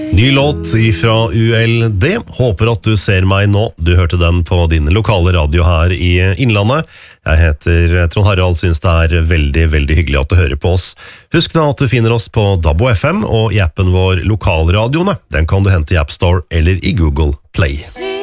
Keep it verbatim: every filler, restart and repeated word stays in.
Ny låt fra U L D. Håper at du ser meg nå. Du hørte den på din lokale radio her i Innlandet. Jeg heter Trond Harald, synes det er veldig, veldig hyggelig at du hører på oss. Husk da at du finner oss på D A B og F M og i appen vår Lokalradioene. Den kan du hente i App Store eller i Google Play.